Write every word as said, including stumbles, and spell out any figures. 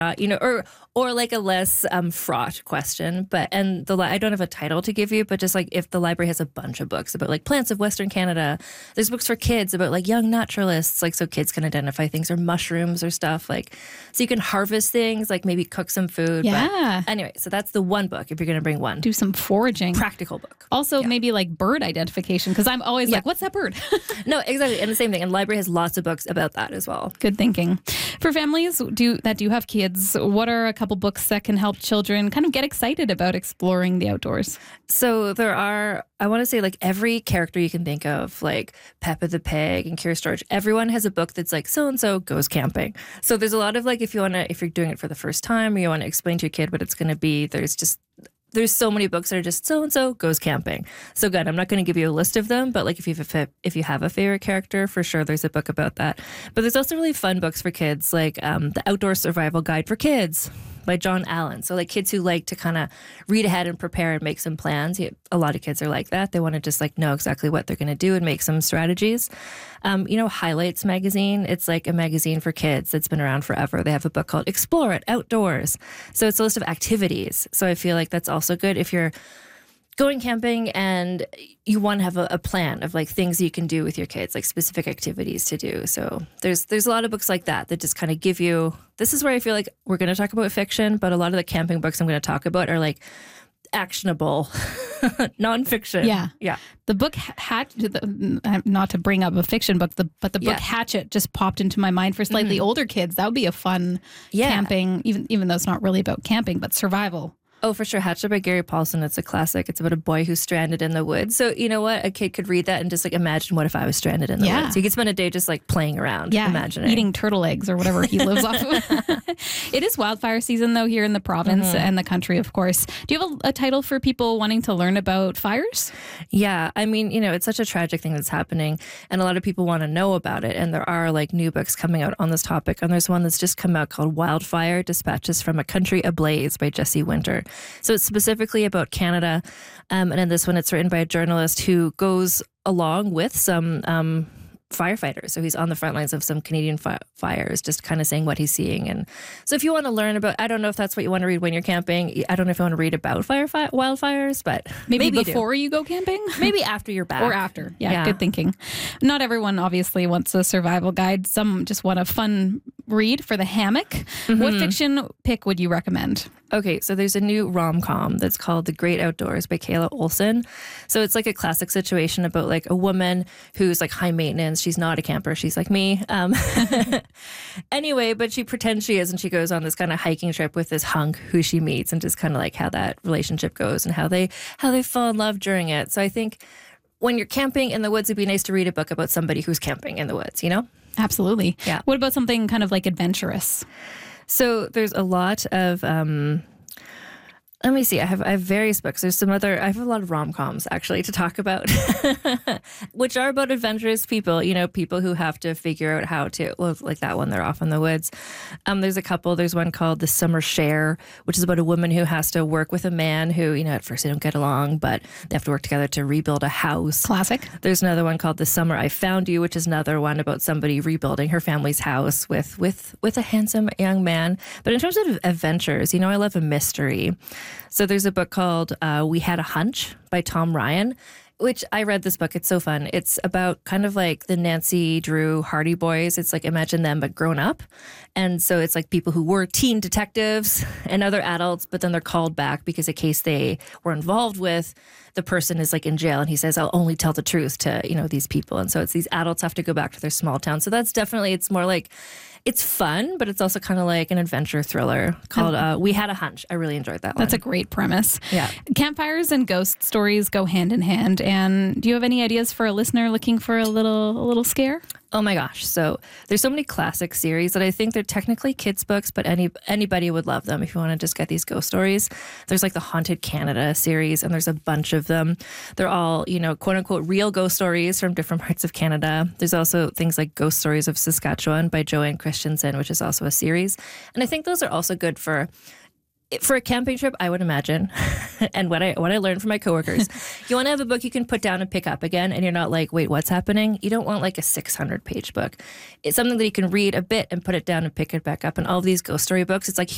Uh, you know, or or like a less um, fraught question. But and the li- I don't have a title to give you, but just like if the library has a bunch of books about like plants of Western Canada, there's books for kids about like young naturalists, like so kids can identify things or mushrooms or stuff like so you can harvest things, like maybe cook some food. Yeah. But anyway, so that's the one book if you're going to bring one. Do some foraging. Practical book. Also, yeah. maybe like bird identification, because I'm always yeah. like, what's that bird? No, exactly. And the same thing. And the library has lots of books about that as well. Good thinking. For families do that do have kids, what are a couple books that can help children kind of get excited about exploring the outdoors? So there are, I want to say like every character you can think of, like Peppa the Pig and Curious George, everyone has a book that's like so-and-so goes camping. So there's a lot of like, if you want to, if you're doing it for the first time or you want to explain to your kid what it's going to be, there's just there's so many books that are just so-and-so goes camping. So good. I'm not going to give you a list of them, but like if you have a, if you have a favorite character, for sure there's a book about that. But there's also really fun books for kids, like um, The Outdoor Survival Guide for Kids by John Allen. So like kids who like to kind of read ahead and prepare and make some plans. A lot of kids are like that. They want to just like know exactly what they're going to do and make some strategies. Um, you know, Highlights magazine, it's like a magazine for kids that's been around forever. They have a book called Explore It Outdoors. So it's a list of activities. So I feel like that's also good if you're going camping and you want to have a, a plan of like things you can do with your kids, like specific activities to do. So there's there's a lot of books like that that just kind of give you, this is where I feel like we're going to talk about fiction, but a lot of the camping books I'm going to talk about are like actionable nonfiction. Yeah. Yeah. The book Hatch, not to bring up a fiction book, the, but the book yeah. Hatchet just popped into my mind for slightly mm-hmm. older kids. That would be a fun yeah. camping, even even though it's not really about camping, but survival. Oh, for sure. Hatchet by Gary Paulson. It's a classic. It's about a boy who's stranded in the woods. So you know what? A kid could read that and just like imagine, what if I was stranded in the yeah. woods? You could spend a day just like playing around, yeah, imagining. Eating turtle eggs or whatever he lives off of. It is wildfire season though here in the province mm-hmm. and the country, of course. Do you have a, a title for people wanting to learn about fires? Yeah. I mean, you know, it's such a tragic thing that's happening and a lot of people want to know about it. And there are like new books coming out on this topic. And there's one that's just come out called Wildfire: Dispatches from a Country Ablaze by Jesse Winter. So it's specific specifically about Canada. Um, and in this one, it's written by a journalist who goes along with some um, firefighters. So he's on the front lines of some Canadian fi- fires, just kind of saying what he's seeing. And so if you want to learn about, I don't know if that's what you want to read when you're camping. I don't know if you want to read about fire fi- wildfires, but maybe, maybe before you, you go camping? Maybe after you're back. Or after. Yeah, yeah, good thinking. Not everyone obviously wants a survival guide. Some just want a fun read for the hammock. Mm-hmm. What fiction pick would you recommend? Okay, so there's a new rom-com that's called The Great Outdoors by Kayla Olson. So it's like a classic situation about like a woman who's like high maintenance. She's not a camper. She's like me. Um, anyway, but she pretends she is, and she goes on this kind of hiking trip with this hunk who she meets, and just kind of like how that relationship goes and how they how they fall in love during it. So I think when you're camping in the woods, it'd be nice to read a book about somebody who's camping in the woods, you know? Absolutely. Yeah. What about something kind of like adventurous? So there's a lot of, um, let me see, I have I have various books. There's some other, I have a lot of rom-coms actually to talk about, which are about adventurous people, you know, people who have to figure out how to, well, like that one, they're off in the woods. Um, there's a couple, there's one called The Summer Share, which is about a woman who has to work with a man who, you know, at first they don't get along, but they have to work together to rebuild a house. Classic. There's another one called The Summer I Found You, which is another one about somebody rebuilding her family's house with, with, with a handsome young man. But in terms of adventures, you know, I love a mystery. So there's a book called uh, We Had a Hunch by Tom Ryan, which I read this book. It's so fun. It's about kind of like the Nancy Drew Hardy Boys. It's like imagine them, but grown up. And so it's like people who were teen detectives and other adults, but then they're called back because a case they were involved with, the person is like in jail and he says, I'll only tell the truth to, you know, these people. And so it's these adults have to go back to their small town. So that's definitely, it's more like, it's fun, but it's also kind of like an adventure thriller called uh, We Had a Hunch. I really enjoyed that one. That's a great premise. Yeah. Campfires and ghost stories go hand in hand. And do you have any ideas for a listener looking for a little a little scare? Oh my gosh. So there's so many classic series that I think they're technically kids books, but any anybody would love them if you want to just get these ghost stories. There's like the Haunted Canada series, and there's a bunch of them. They're all, you know, quote unquote real ghost stories from different parts of Canada. There's also things like Ghost Stories of Saskatchewan by Joanne Christensen, which is also a series. And I think those are also good for For a camping trip, I would imagine, and what I what I learned from my coworkers, you want to have a book you can put down and pick up again, and you're not like, wait, what's happening? You don't want like a six hundred page book. It's something that you can read a bit and put it down and pick it back up. And all of these ghost story books, it's like,